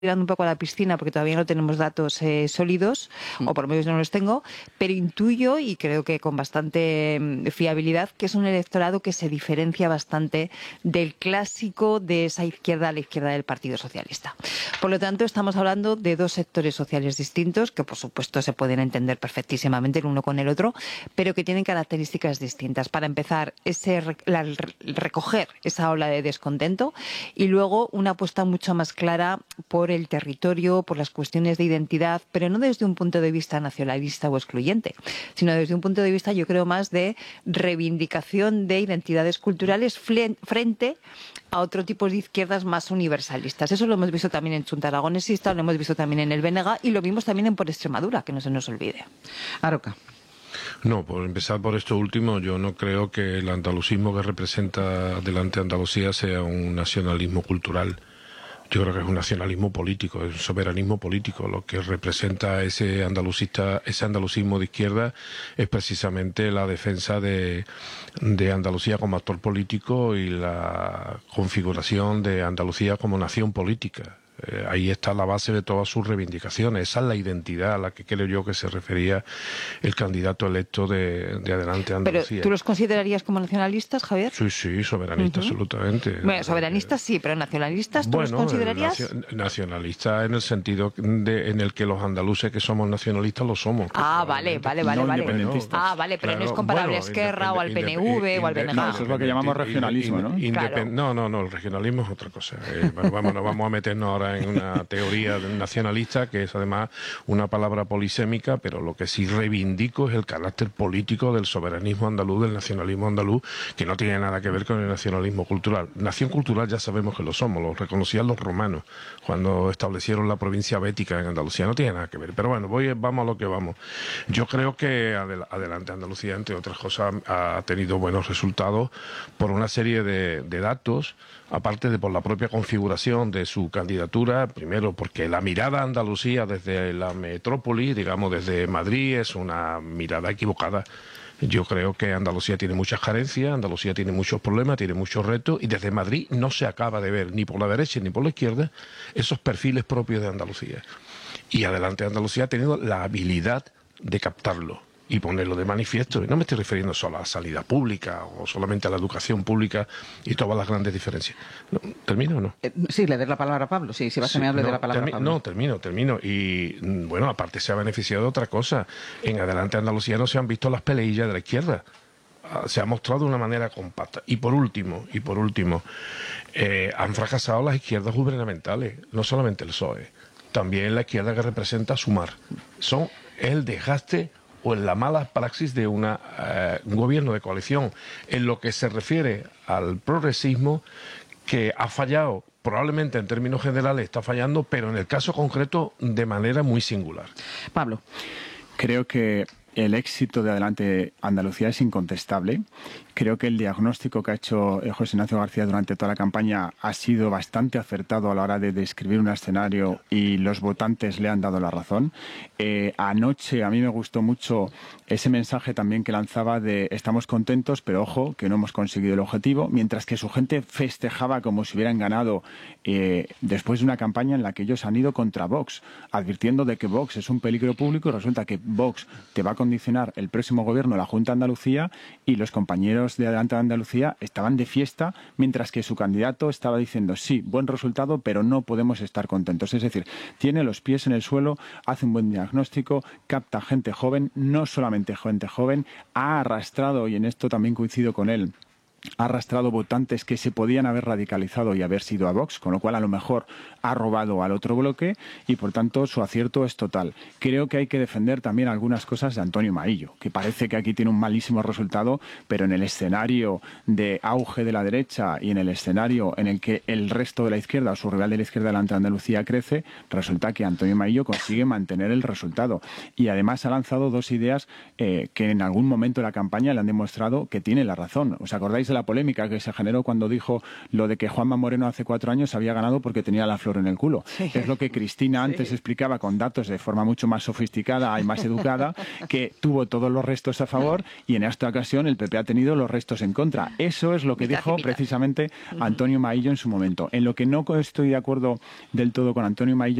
tirando un poco a la piscina porque todavía no tenemos datos sólidos, o por lo menos no los tengo, pero intuyo y creo que con bastante fiabilidad que es un electorado que se diferencia bastante del clásico de esa izquierda a la izquierda del Partido Socialista. Por lo tanto, estamos hablando de dos sectores sociales distintos que, por supuesto, se pueden entender perfectísimamente el uno con el otro, pero que tienen características distintas. Para empezar, recoger esa ola de descontento y luego una apuesta mucho más clara por el territorio, por las cuestiones de identidad, pero no desde un punto de vista nacionalista o excluyente, sino desde un punto de vista, yo creo, más de reivindicación de identidades culturales frente a otro tipo de izquierdas más universalistas. Eso lo hemos visto también en Chunta Aragonesista, lo hemos visto también en el BNG y lo vimos también en Por Extremadura, que no se nos olvide. Aroca. No, por empezar por esto último, yo no creo que el andalucismo que representa delante Andalucía sea un nacionalismo cultural. Yo creo que es un nacionalismo político, es un soberanismo político. Lo que representa ese andalucismo de izquierda es precisamente la defensa de Andalucía como actor político y la configuración de Andalucía como nación política. Ahí está la base de todas sus reivindicaciones. Esa es la identidad a la que creo yo que se refería el candidato electo de Adelante Andalucía. ¿Pero tú los considerarías como nacionalistas, Javier? Sí, sí, soberanistas, absolutamente. Bueno, soberanistas sí, pero nacionalistas, ¿tú los considerarías? Nacionalistas en el sentido en el que los andaluces que somos nacionalistas lo somos. Vale. Vale, pero no es comparable a Esquerra o al PNV o al BNG. No, eso es lo que llamamos regionalismo, ¿no? Claro. No, el regionalismo es otra cosa. No vamos a meternos ahora en una teoría nacionalista que es además una palabra polisémica, pero lo que sí reivindico es el carácter político del soberanismo andaluz, del nacionalismo andaluz, que no tiene nada que ver con el nacionalismo cultural. Nación cultural ya sabemos que lo somos, lo reconocían los romanos cuando establecieron la provincia bética en Andalucía, no tiene nada que ver. Pero bueno, vamos a lo que vamos. Yo creo que Adelante Andalucía, entre otras cosas, ha tenido buenos resultados por una serie de datos, aparte de por la propia configuración de su candidatura, primero porque la mirada a Andalucía desde la metrópoli, digamos desde Madrid, es una mirada equivocada. Yo creo que Andalucía tiene muchas carencias, Andalucía tiene muchos problemas, tiene muchos retos, y desde Madrid no se acaba de ver, ni por la derecha ni por la izquierda, esos perfiles propios de Andalucía. Y Adelante Andalucía ha tenido la habilidad de captarlo y ponerlo de manifiesto. Y no me estoy refiriendo solo a la sanidad pública o solamente a la educación pública y todas las grandes diferencias. ¿Termino o no? Sí, le des la palabra a Pablo. Sí, si vas a me hable de la palabra a Pablo. No, termino. Y bueno, aparte se ha beneficiado de otra cosa. En Adelante Andalucía no se han visto las peleillas de la izquierda. Se ha mostrado de una manera compacta. Y por último, han fracasado las izquierdas gubernamentales, no solamente el PSOE, también la izquierda que representa Sumar. Es el desgaste o en la mala praxis de un gobierno de coalición. En lo que se refiere al progresismo, que ha fallado, probablemente en términos generales está fallando, pero en el caso concreto de manera muy singular. Pablo. Creo que el éxito de Adelante Andalucía es incontestable. Creo que el diagnóstico que ha hecho José Ignacio García durante toda la campaña ha sido bastante acertado a la hora de describir un escenario y los votantes le han dado la razón. Anoche a mí me gustó mucho ese mensaje también que lanzaba de estamos contentos, pero ojo, que no hemos conseguido el objetivo, mientras que su gente festejaba como si hubieran ganado después de una campaña en la que ellos han ido contra Vox, advirtiendo de que Vox es un peligro público y resulta que Vox te va a condicionar el próximo gobierno de la Junta de Andalucía y los compañeros de Adelante Andalucía estaban de fiesta, mientras que su candidato estaba diciendo sí, buen resultado, pero no podemos estar contentos. Es decir, tiene los pies en el suelo, hace un buen diagnóstico, capta gente joven, no solamente gente joven, ha arrastrado, y en esto también coincido con él, ha arrastrado votantes que se podían haber radicalizado y haber sido a Vox, con lo cual a lo mejor ha robado al otro bloque y por tanto su acierto es total. Creo que hay que defender también algunas cosas de Antonio Maillo, que parece que aquí tiene un malísimo resultado, pero en el escenario de auge de la derecha y en el escenario en el que el resto de la izquierda o su rival de la izquierda Adelante Andalucía crece, resulta que Antonio Maillo consigue mantener el resultado. Y además ha lanzado dos ideas que en algún momento de la campaña le han demostrado que tiene la razón. ¿Os acordáis de la polémica que se generó cuando dijo lo de que Juanma Moreno hace 4 años había ganado porque tenía la flor toro en el culo. Sí. Es lo que Cristina antes explicaba con datos de forma mucho más sofisticada y más educada, que tuvo todos los restos a favor y en esta ocasión el PP ha tenido los restos en contra. Eso es lo que dijo precisamente Antonio Maillo en su momento. En lo que no estoy de acuerdo del todo con Antonio Maillo